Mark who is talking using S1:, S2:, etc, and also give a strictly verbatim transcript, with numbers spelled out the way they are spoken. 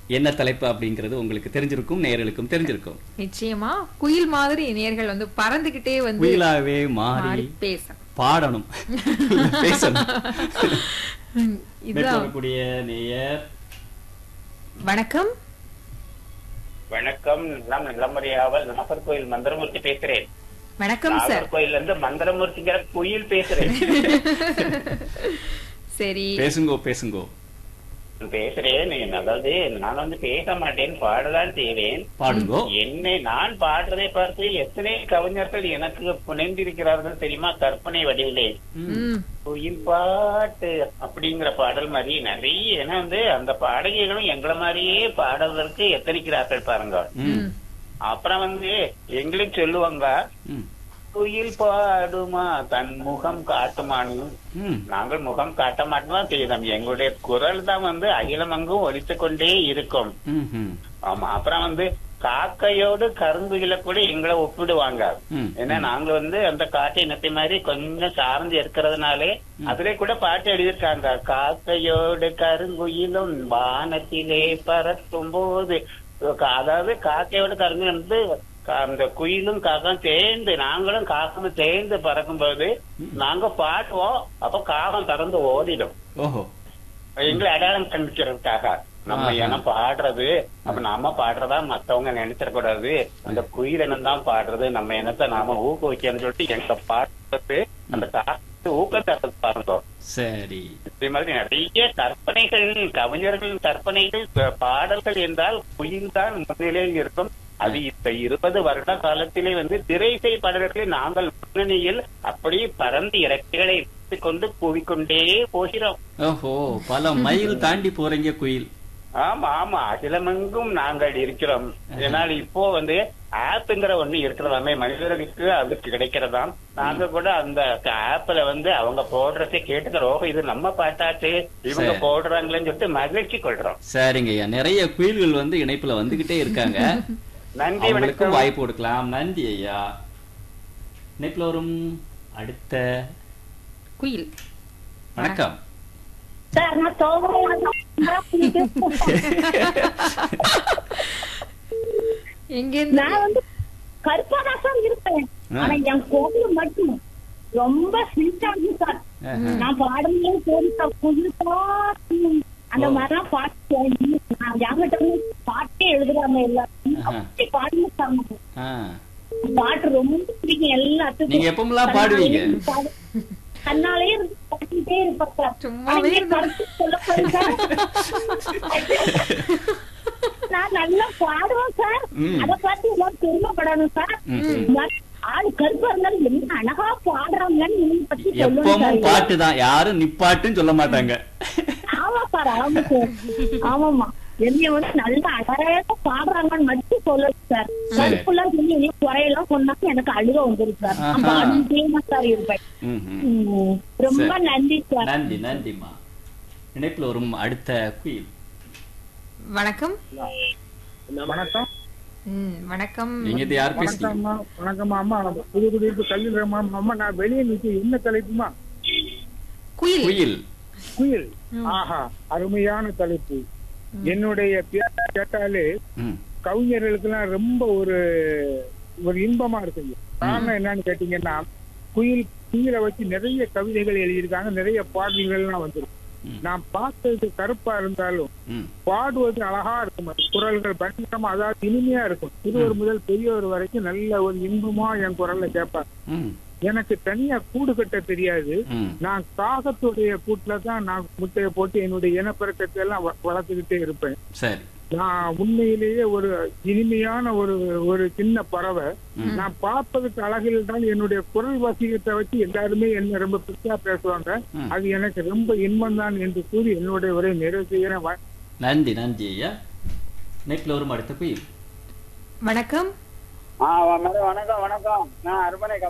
S1: என்ன தலைப்பு அப்படிங்கிறது உங்களுக்கு தெரிஞ்சிருக்கும், நேயர்களுக்கும் தெரிஞ்சிருக்கும்.
S2: நிச்சயமா குயில் மாதிரி நேர்கள் வந்து பறந்துகிட்டே வந்து
S1: குயிலாவே மாறி
S2: மாறி பேச
S1: பாடணும், பேசணும்.
S2: இதுதான்.
S1: வரக்கூடிய நேயர்
S2: வணக்கம்.
S3: வணக்கம். நான் நல்லமரியாவல் நாகர்கோயில் மந்திரமூர்த்தி பேசுறேன்.
S2: வணக்கம் சார்.
S3: நாகர்கோயில்ல இருந்து மந்திரமூர்த்திங்கிற குயில் பேசுறேன்.
S2: சரி,
S1: பேசுங்கோ பேசுங்கோ
S3: பேசுறேன். அதாவது நான் வந்து பேச மாட்டேன், பாடதான் செய்வேன்.
S1: பாடுங்கோ.
S3: என்னை நான் பாடுறதை பார்த்து எத்தனை கவிஞர்கள் எனக்கு புனைந்திருக்கிறார்கள் தெரியுமா? கற்பனை வடிவிலே
S2: ம்,
S3: குயில் பாட்டு அப்படிங்கிற பாடல் மாதிரி நிறைய, ஏன்னா வந்து அந்த பாடகிகளும் எங்களை மாதிரியே பாடுறதற்கு எத்தனைக்கிறார்கள் பாருங்க.
S1: ம்,
S3: அப்புறம் வந்து எங்களுக்கு சொல்லுவாங்க,
S1: ம்,
S3: குயில் பாடுமா தன் முகம் காட்டுமான்னு.
S1: ம்.
S3: நாங்கள் முகம் காட்ட மாட்டோம் செய்தோம். எங்களுடைய குரல் தான் வந்து அகிலமங்கும் ஒலித்துக் கொண்டே இருக்கும்.
S1: ம், ம்,
S3: ஆமா. அப்புறம் வந்து காக்கையோடு கருங்குயில கூட எங்களை ஒப்பிடுவாங்க.
S1: ம்.
S3: ஏன்னா நாங்க வந்து அந்த காட்டு இனத்தை மாதிரி கொஞ்சம் சார்ந்து இருக்கிறதுனாலே அதுல கூட பாட்டு எழுதியிருக்காங்க. காக்கையோடு கருங்குயிலும் வானத்திலே பறக்கும் போது, அதாவது காக்கையோட கருங்குயில் வந்து அந்த குயிலும் காகம் சேர்ந்து, நாங்களும் காகமும் சேர்ந்து பறக்கும் போது நாங்க பாட்டுவோம். அப்ப காகம் பறந்து ஓடிடும்.
S1: ஓஹோ.
S3: எங்களை அடையாளம் கண்டுக்கிறதுக்காக நம்ம இனம் பாடுறது, அப்ப நாம பாடுறதா மத்தவங்க நினைச்சிடக்கூடாது, அந்த குயிலினம் தான் பாடுறது, நம்ம இனத்தை நாம ஊக்குவிக்கணும்னு சொல்லிட்டு எங்க பாடுறது அந்த காத்து ஊக்கத்தை பாருங்க.
S1: சரி.
S3: இதே மாதிரி நிறைய கற்பனைகள், கவிஞர்களின் கற்பனைகள், பாடல்கள் என்றால் குயில் தான் முன்னிலையில் இருக்கும். அது இப்ப இருபது வருட காலத்திலே வந்து திரைசை பாடல்களை நாங்கள் முன்னணியில் அப்படியே பறந்து இறக்கைகளை கொண்டு கூவிக்கொண்டே போகிறோம்.
S1: ஓஹோ, பல மைல் தாண்டி போறீங்க குயில்.
S3: ஆமா ஆமா, அகிலமெங்கும் நாங்கள் இருக்கிறோம். ஏன்னால் இப்போ வந்து ஆப்ங்கிற ஒண்ணு இருக்கிறதாமே மனிதர்களுக்கு அதுக்கு கிடைக்கிறதாம். நாங்க கூட அந்த ஆப்ல வந்து அவங்க போடுறதை கேட்டுக்கிறோம், இது நம்ம பாட்டாச்சு இவங்க போடுறாங்களேன்னு சொல்லிட்டு மகிழ்ச்சி கொள்றோம்.
S1: சரிங்க ஐயா, நிறைய குயில்கள் வந்து இணைப்புல வந்துகிட்டே இருக்காங்க.
S3: நன்றி,
S1: அவங்களுக்கும்
S3: வணக்கம்.
S1: வாய்ப்பு கொடுக்கலாம். நன்றி ஐயா. இணைப்புல வரும் அடுத்த
S2: குயில்.
S1: வணக்கம்.
S4: சார், நான் சோகமா
S2: எங்க
S4: நான் வந்து கருப்பாதான் சார் இருப்பேன். ஆனா என் கோவில் மட்டும் ரொம்ப ஸ்வீட்டா இருக்கு சார். நான் பாடும்போது சரி சார், குயில் பாட்டு அந்த மாதிரிலாம் பாட்டு கேள்வி. நான் யாங்கிட்ட வந்து பாட்டே எழுதுறாங்க எல்லாரும். அப்படி பாடுங்க சார். பாட்டு ரொம்ப பிடிக்கும் எல்லாத்துக்கும்.
S1: நீங்க எப்பமெல்லாம் பாடுவீங்க?
S4: கண்ணாலேயே பாடிட்டே இருப்பேன் சார்.
S2: சும்மாவே
S4: சொல்ல சார், நான் நல்லா பாடுவேன் சார். அதை பார்த்து எல்லாரும் பெருமைப்படணும் சார். ஆளு கருப்பா இருந்தாலும் என்ன அழகா பாடுறாங்கன்னு பத்தி சொல்லுவேன்
S1: எப்பவும்
S4: சார்.
S1: பாட்டு தான், யாரும் நிப்பாட்டுன்னு சொல்ல மாட்டாங்க.
S4: ஆமா சார், ஆமா சார், ஆமாமா. என்னைய வந்து நல்லா அழகா பாடுறாங்கன்னு மட்டும் சொல்லுங்க சார். கருப்புலாம் சொல்லி என்னைய குறையெல்லாம் சொன்னாங்க எனக்கு அழுக வந்துருக்கு சார். நான் பாடிட்டே சார் இருப்பேன்.
S1: ம், ம்.
S4: ம், ரொம்ப நன்றி சார்.
S1: நன்றி நன்றிம்மா. இணைப்புல வரும் அடுத்த குயில்.
S2: வணக்கம்.
S5: வணக்கம்.
S2: ம், வணக்கம்.
S1: நீங்க இது யார் பேசுறீங்க?
S5: வணக்கம்மா. வணக்கம்மா அம்மா. புது குடியிருப்பு கல்வி அம்மா. நான் வெளியே நிற்க என்ன தலைப்புமா?
S2: குயில்.
S1: குயில்.
S5: குயில். ஆஹா, அருமையான தலைப்பு. என்னுடைய பேரை கேட்டாலே
S1: ம்,
S5: கவிஞர்களுக்கு எல்லாம் ரொம்ப ஒரு ஒரு இன்பமா இருக்குங்க. காரணம் என்னன்னு கேட்டீங்கன்னா, குயில் குயிலை வச்சு நிறைய கவிதைகள் எழுதியிருக்காங்க, நிறைய பாடல்கள் எல்லாம் வந்திருக்கு. நான் பார்த்தது கருப்பா இருந்தாலும்
S1: ம்,
S5: பாடுவது அழகா இருக்கும். குரல்கள் பயங்கரமா, அதாவது இனிமையா இருக்கும். சிறுவர் முதல் பெரியவர் வரைக்கும் நல்ல ஒரு இன்பமா என் குரல்ல கேட்பாங்க.
S1: ம்,
S5: எனக்கு தனியா கூடு கட்ட தெரியாது.
S1: ம்.
S5: நான் காகத்துடைய கூட்டுல தான் நான் முட்டையை போட்டு என்னுடைய இனப்பெருக்கத்தை எல்லாம் வ- வளர்த்துக்கிட்டே இருப்பேன்.
S1: சரி.
S5: நான் உண்மையிலேயே ஒரு இனிமையான ஒரு ஒரு சின்ன பறவை. நான் பார்ப்பதற்கு அழகில் தான் என்னுடைய குரல் வசீகத்தை வச்சு எல்லாருமே என்ன ரொம்ப பிரிச்சா பேசுவாங்க. அது எனக்கு ரொம்ப இன்பம் தான் என்று கூறி என்னுடைய உரை நிறைவு செய்கிறேன். வ-
S1: நன்றி நன்றி ஐயா. இணைப்புல வரும் அடுத்த குயில்.
S2: வணக்கம்.
S3: ஆ, வணக்கம் வணக்கம். நான் அருமனை